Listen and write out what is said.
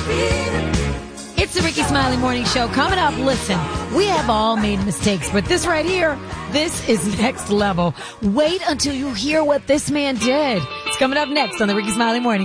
It's the Ricky Smiley Morning Show. Coming up, listen, we have all made mistakes, but this right here, this is next level. Wait until you hear what this man did. It's coming up next on the Ricky Smiley Morning